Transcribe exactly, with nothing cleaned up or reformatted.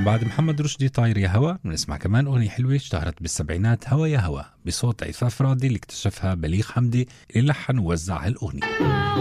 بعد محمد رشدي طاير يا هوا بنسمع كمان أغنية حلوة اشتهرت بالسبعينات، هوا يا هوا، بصوت عفاف راضي اللي اكتشفها بليغ حمدي اللي لحن ووزع هالأغنية.